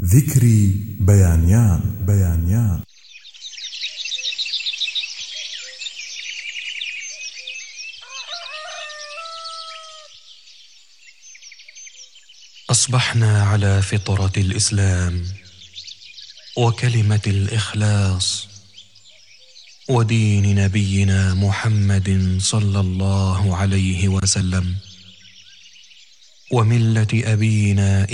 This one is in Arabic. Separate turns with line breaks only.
ذكري بيانيان.
أصبحنا على فطرة الإسلام وكلمة الإخلاص ودين نبينا محمد صلى الله عليه وسلم وملة أبينا